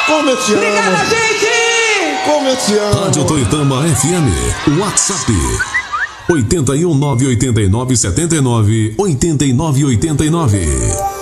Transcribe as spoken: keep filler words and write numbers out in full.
Como eu te amo. Obrigada, gente! Como eu te amo. Rádio Toitama F M. WhatsApp. oito um nove oito nove sete nove oito nove oito nove.